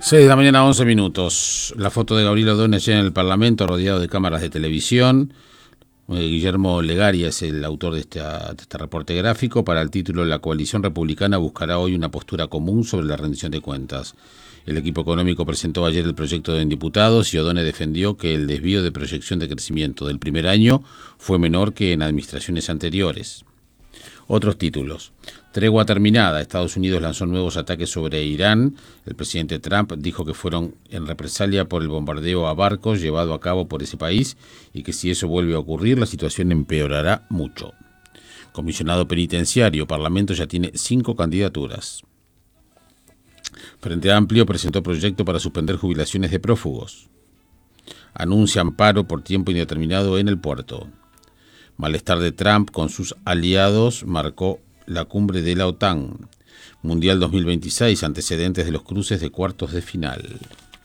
6 de la mañana, 11 minutos. La foto de Gabriel Ordóñez en el Parlamento, rodeado de cámaras de televisión. Guillermo Legaria es el autor de este reporte gráfico. Para el título, la coalición republicana buscará hoy una postura común sobre la rendición de cuentas. El equipo económico presentó ayer el proyecto en diputados y Ordóñez defendió que el desvío de proyección de crecimiento del primer año fue menor que en administraciones anteriores. Otros títulos. Tregua terminada. Estados Unidos lanzó nuevos ataques sobre Irán. El presidente Trump dijo que fueron en represalia por el bombardeo a barcos llevado a cabo por ese país y que si eso vuelve a ocurrir, la situación empeorará mucho. Comisionado penitenciario. Parlamento ya tiene 5 candidaturas. Frente Amplio presentó proyecto para suspender jubilaciones de prófugos. Anuncia amparo por tiempo indeterminado en el puerto. Malestar de Trump con sus aliados marcó la cumbre de la OTAN. Mundial 2026, antecedentes de los cruces de cuartos de final.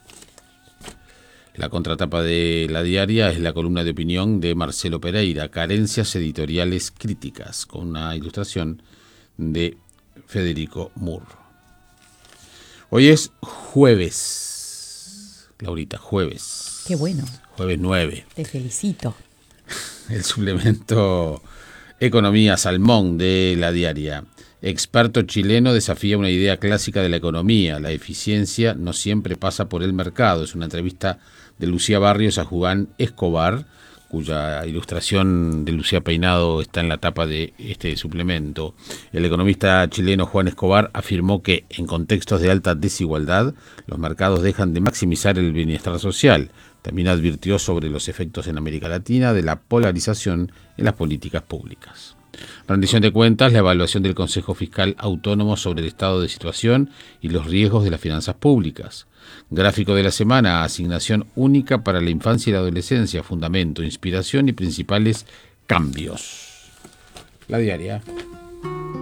La contratapa de La Diaria es la columna de opinión de Marcelo Pereira, carencias editoriales críticas, con una ilustración de Federico Moore. Hoy es jueves, Laurita, jueves. Qué bueno. Jueves 9. Te felicito. El suplemento Economía Salmón de La Diaria. Experto chileno desafía una idea clásica de la economía. La eficiencia no siempre pasa por el mercado. Es una entrevista de Lucía Barrios a Juan Escobar, cuya ilustración de Lucía Peinado está en la tapa de este suplemento. El economista chileno Juan Escobar afirmó que en contextos de alta desigualdad, los mercados dejan de maximizar el bienestar social. También advirtió sobre los efectos en América Latina de la polarización en las políticas públicas. Rendición de cuentas, la evaluación del Consejo Fiscal Autónomo sobre el estado de situación y los riesgos de las finanzas públicas. Gráfico de la semana, asignación única para la infancia y la adolescencia, fundamento, inspiración y principales cambios. La Diaria.